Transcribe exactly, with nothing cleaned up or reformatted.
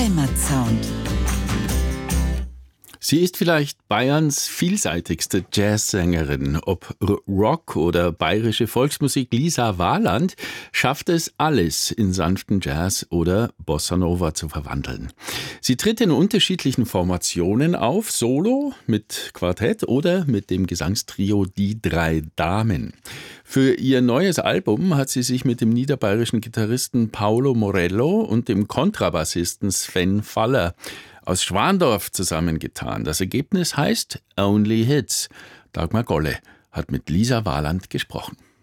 Heimatsound. Sie ist vielleicht Bayerns vielseitigste Jazzsängerin. Ob Rock oder bayerische Volksmusik, Lisa Waland schafft es alles in sanften Jazz oder Bossa Nova zu verwandeln. Sie tritt in unterschiedlichen Formationen auf, solo, mit Quartett oder mit dem Gesangstrio Die drei Damen. Für ihr neues Album hat sie sich mit dem niederbayerischen Gitarristen Paulo Morello und dem Kontrabassisten Sven Faller aus Schwandorf zusammengetan. Das Ergebnis heißt Only Hits. Dagmar Golle hat mit Lisa Waland gesprochen.